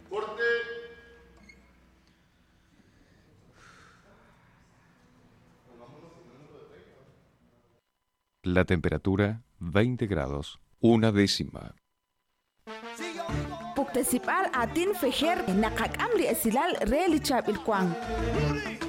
La temperatura 20 grados, 1/10. Puktesipal atin feher nakak amri esilal reli chap il kwang.